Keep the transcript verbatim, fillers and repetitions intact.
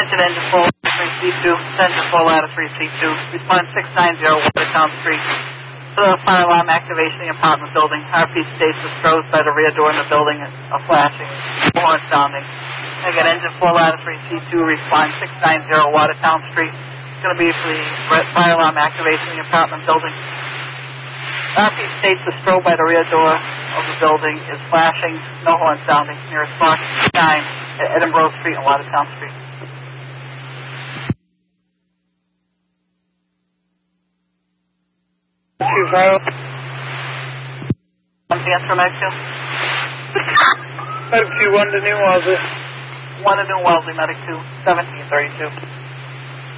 Attention engine full three C two, engine full ladder three C two, respond six nine zero Watertown Street. For the fire alarm activation in the apartment building, R P states the strobes by the rear door in the building are flashing, no horn sounding. Again, engine full ladder three C two, respond six nine zero Watertown Street. It's going to be for the fire alarm activation in the apartment building. R P states the strobe by the rear door of the building is flashing, no horn sounding. Nearest box nine at Edinburgh Street and Watertown Street. Two zero. What's the answer, Medic two? Medic two, one to New Wellesley. One to New Wellesley, Medic two, seventeen thirty-two.